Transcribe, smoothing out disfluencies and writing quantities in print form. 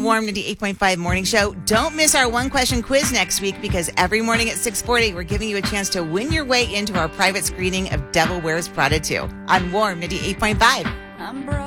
Warm 98.5 Morning Show. Don't miss our one-question quiz next week because every morning at 6:40, we're giving you a chance to win your way into our private screening of Devil Wears Prada 2 on Warm 98.5.